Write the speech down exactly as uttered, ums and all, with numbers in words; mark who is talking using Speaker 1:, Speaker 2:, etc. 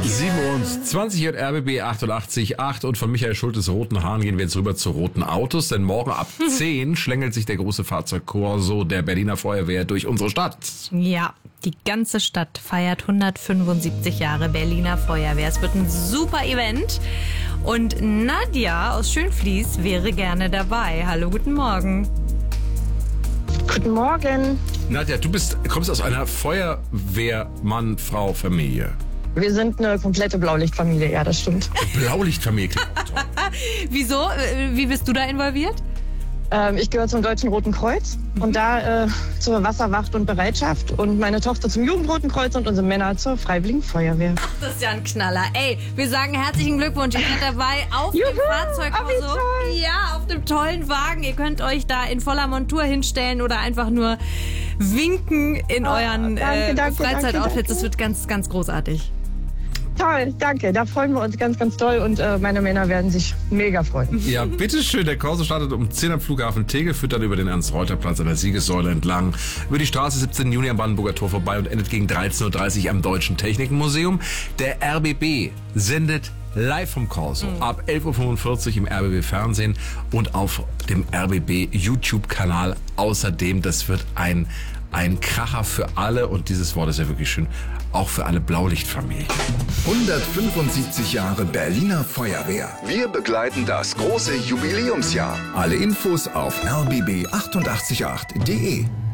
Speaker 1: siebenundzwanzig Uhr R B B achtundachtzig Komma acht und von Michael Schultes Roten Haaren gehen wir jetzt rüber zu roten Autos, denn morgen ab zehn schlängelt sich der große Fahrzeugkorso der Berliner Feuerwehr durch unsere Stadt.
Speaker 2: Ja, die ganze Stadt feiert hundertfünfundsiebzig Jahre Berliner Feuerwehr. Es wird ein super Event und Nadja aus Schönfließ wäre gerne dabei. Hallo, guten Morgen.
Speaker 3: Guten Morgen.
Speaker 1: Nadja, du bist, kommst aus einer Feuerwehrmann-Frau-Familie.
Speaker 3: Wir sind eine komplette Blaulichtfamilie, ja, das stimmt.
Speaker 1: Blaulichtfamilie klingt auch toll.
Speaker 2: Wieso? Wie bist du da involviert?
Speaker 3: Ähm, ich gehöre zum Deutschen Roten Kreuz mhm. und da äh, zur Wasserwacht und Bereitschaft und meine Tochter zum Jugendroten Kreuz und unsere Männer zur Freiwilligen Feuerwehr.
Speaker 2: Ach, das ist ja ein Knaller. Ey, wir sagen herzlichen Glückwunsch. Ihr seid dabei auf
Speaker 3: Juhu,
Speaker 2: dem Fahrzeugkorso. Ja, auf dem tollen Wagen. Ihr könnt euch da in voller Montur hinstellen oder einfach nur winken in oh, euren
Speaker 3: danke,
Speaker 2: äh,
Speaker 3: danke,
Speaker 2: Freizeitoutfits.
Speaker 3: danke.
Speaker 2: Das wird ganz, ganz großartig.
Speaker 3: Toll, danke. Da freuen wir uns ganz, ganz doll und äh, meine Männer werden sich mega freuen.
Speaker 1: Ja, bitteschön. Der Korso startet um zehn am Flughafen Tegel, führt dann über den Ernst-Reuter-Platz an der Siegessäule entlang, über die Straße siebzehnten Juni am Brandenburger Tor vorbei und endet gegen dreizehn Uhr dreißig am Deutschen Technikenmuseum. Der R B B sendet live vom Korso mhm. ab elf Uhr fünfundvierzig im R B B Fernsehen und auf dem R B B YouTube-Kanal. Außerdem, das wird ein Ein Kracher für alle, und dieses Wort ist ja wirklich schön, auch für alle Blaulichtfamilien.
Speaker 4: hundertfünfundsiebzig Jahre Berliner Feuerwehr. Wir begleiten das große Jubiläumsjahr. Alle Infos auf r b b achtundachtzig Komma acht punkt d e.